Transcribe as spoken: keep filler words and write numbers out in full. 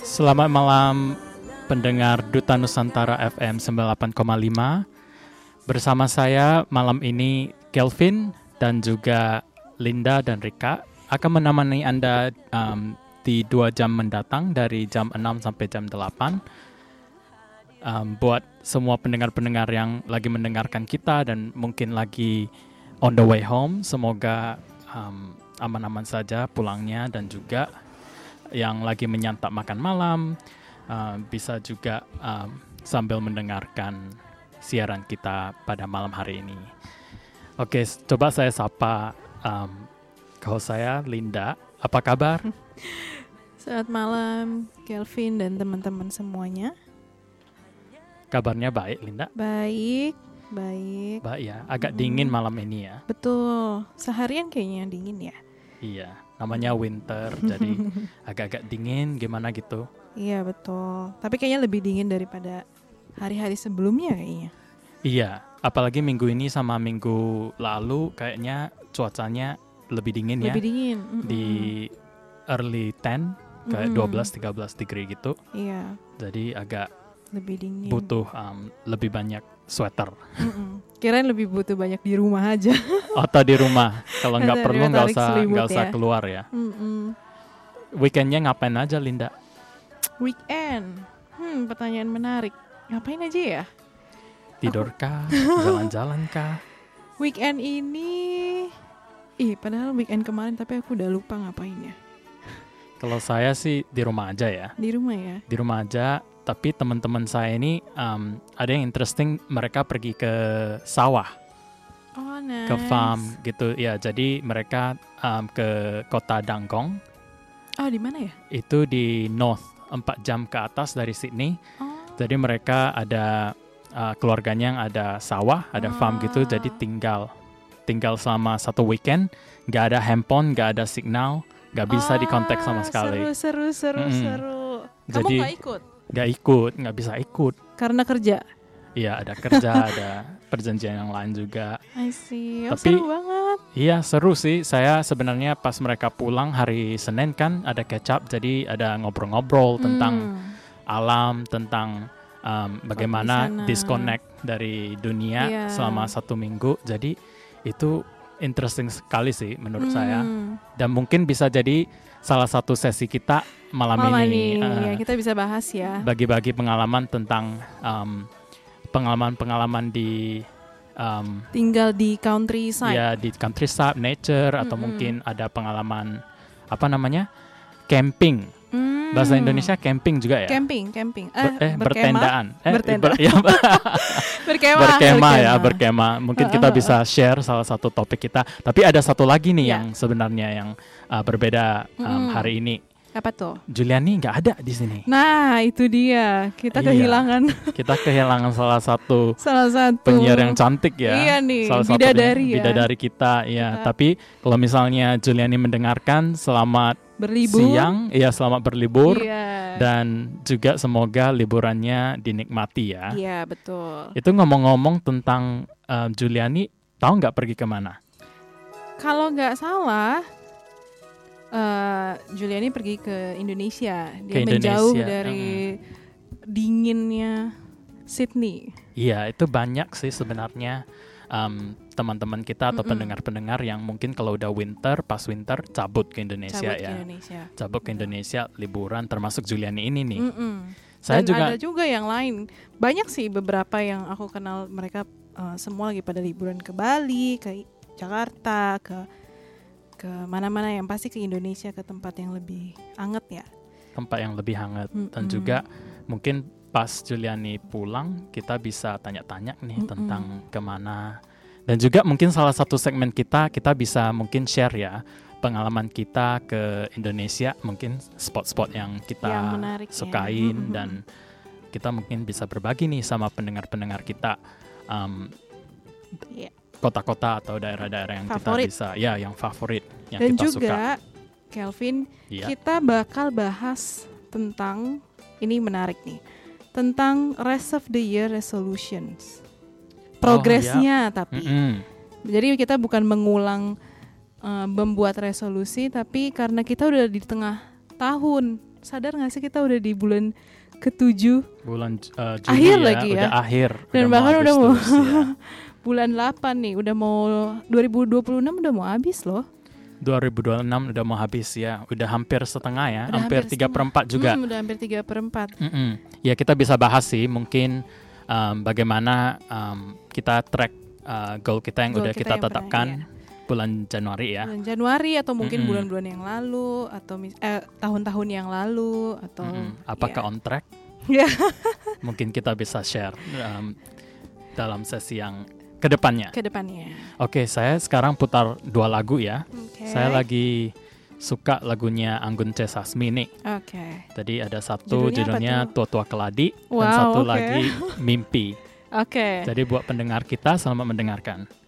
Selamat malam pendengar Duta Nusantara F M sembilan puluh delapan koma lima. Bersama saya malam ini Kelvin dan juga Linda dan Rika akan menemani Anda um, di dua jam mendatang dari jam enam sampai jam delapan. Um, buat semua pendengar-pendengar yang lagi mendengarkan kita dan mungkin lagi on the way home, semoga um, aman-aman saja pulangnya, dan juga yang lagi menyantap makan malam uh, bisa juga um, sambil mendengarkan siaran kita pada malam hari ini. Oke, coba saya sapa um, kalau saya Linda, apa kabar? Selamat malam Kelvin dan teman-teman semuanya. Kabarnya baik, Linda? Baik, baik. Baik ya, agak hmm. dingin malam ini ya. Betul, seharian kayaknya dingin ya. Iya, namanya winter, jadi agak-agak dingin gimana gitu. Iya betul, tapi kayaknya lebih dingin daripada hari-hari sebelumnya kayaknya. Iya, apalagi minggu ini sama minggu lalu kayaknya cuacanya lebih dingin ya. Lebih dingin. Mm-mm. Di early ten, kayak dua belas tiga belas degree gitu. Iya. Jadi agak lebih dingin. Butuh um, lebih banyak sweater. Mm-mm. Kirain lebih butuh banyak di rumah aja. Atau di rumah, kalau nggak perlu nggak usah nggak usah ya. keluar ya. Mm-mm. Weekendnya ngapain aja, Linda? Weekend, hmm pertanyaan menarik. Ngapain aja ya? Tidur kah? Jalan-jalan kah? Weekend ini, ih padahal weekend kemarin tapi aku udah lupa ngapainnya. Kalau saya sih di rumah aja ya. Di rumah ya? Di rumah aja, tapi teman-teman saya ini um, ada yang interesting, mereka pergi ke sawah. Oh nice. Ke farm gitu ya. Jadi mereka um, ke kota Dangkong. Oh di mana ya? Itu di north, empat jam ke atas dari Sydney. Oh. Jadi mereka ada uh, keluarganya yang ada sawah, ada oh. farm gitu. Jadi tinggal tinggal selama satu weekend, nggak ada handphone, nggak ada signal, nggak bisa oh, dikontak sama sekali. Seru seru seru mm. seru. Kamu Jadi nggak ikut? Nggak ikut, nggak bisa ikut. Karena kerja? Iya, ada kerja, ada perjanjian yang lain juga. I see. Oh, Tapi seru banget. Iya, seru sih. Saya sebenarnya pas mereka pulang hari Senin kan ada catch up, jadi ada ngobrol-ngobrol hmm. tentang alam, tentang um, bagaimana disconnect dari dunia yeah. selama satu minggu. Jadi itu interesting sekali sih menurut hmm. saya. Dan mungkin bisa jadi salah satu sesi kita malam, malam ini. ini uh, ya, kita bisa bahas ya. Bagi-bagi pengalaman tentang um, pengalaman-pengalaman di um, tinggal di countryside. Ya, di countryside, nature, atau mm-hmm. mungkin ada pengalaman apa namanya? Camping. Mm. Bahasa Indonesia camping juga ya? Camping, camping. Eh, Ber- eh bertendaan. Eh, bertenda. ber- ya, berkemah. Berkemah ya, berkemah. Mungkin kita bisa share salah satu topik kita. Tapi ada satu lagi nih yeah. yang sebenarnya yang uh, berbeda um, mm. hari ini. Apa tuh? Juliani nggak ada di sini. Nah, itu dia. Kita iya, kehilangan. Kita kehilangan salah satu salah satu penyiar yang cantik ya. Iya nih, salah bidadari satu ya. Bidadari kita, ya. Kita. Tapi kalau misalnya Juliani mendengarkan, selamat berlibur. Siang, ya selamat berlibur. Iya. Dan juga semoga liburannya dinikmati ya. Iya, betul. Itu ngomong-ngomong tentang uh, Juliani, tahu nggak pergi kemana? Kalau nggak salah, Uh, Juliani pergi ke Indonesia. Dia ke menjauh Indonesia. dari hmm. dinginnya Sydney. Iya, itu banyak sih sebenarnya um, teman-teman kita atau Mm-mm. pendengar-pendengar yang mungkin kalau udah winter, pas winter cabut ke Indonesia cabut ya. Ke Indonesia. Cabut ke Indonesia, liburan, termasuk Juliani ini nih. Mm-mm. Saya Dan juga ada juga yang lain. Banyak sih beberapa yang aku kenal, mereka uh, semua lagi pada liburan ke Bali, ke Jakarta, ke ke mana-mana, yang pasti ke Indonesia, ke tempat yang lebih hangat ya. Tempat yang lebih hangat. Mm-mm. Dan juga mungkin pas Juliani pulang kita bisa tanya-tanya nih Mm-mm. tentang kemana. Dan juga mungkin salah satu segmen kita, kita bisa mungkin share ya pengalaman kita ke Indonesia, mungkin spot-spot yang kita yang menarik, sukain ya. Dan kita mungkin bisa berbagi nih sama pendengar-pendengar kita. Um, yeah. Kota-kota atau daerah-daerah yang favorit. Kita bisa, ya yang favorit, yang Dan kita juga, suka. Kelvin, ya. kita bakal bahas tentang, ini menarik nih, tentang rest of the year resolutions. Progresnya oh, ya. tapi. Mm-hmm. Jadi kita bukan mengulang uh, membuat resolusi, tapi karena kita udah di tengah tahun, sadar nggak sih kita udah di bulan ketujuh, bulan uh, Juni akhir ya, lagi ya, udah akhir, dan udah bahkan mau udah mau Agustus, ya. bulan delapan nih, udah mau dua ribu dua puluh enam udah mau habis loh. dua ribu dua puluh enam udah mau habis ya, udah hampir setengah ya, Udah hampir hampir tiga perempat juga. Hmm, udah hampir tiga perempat. Mm-mm. Ya kita bisa bahas sih mungkin um, bagaimana um, kita track uh, goal kita yang Goal udah kita kita yang pernah, tetapkan iya. bulan Januari ya. Bulan Januari atau mungkin Mm-mm. bulan-bulan yang lalu atau mis- eh, tahun-tahun yang lalu atau Mm-mm. Apakah ya. on track? Ya. Mungkin kita bisa share um, dalam sesi yang kedepannya. ke depannya. Oke, saya sekarang putar dua lagu ya. Oke. Saya lagi suka lagunya Anggun C. Sasmi nih. Oke. Jadi ada satu Judulnya apa judulnya tuh? Tua-Tua Keladi dan Wow, satu oke. lagi Mimpi. Oke. Jadi buat pendengar kita, selamat mendengarkan.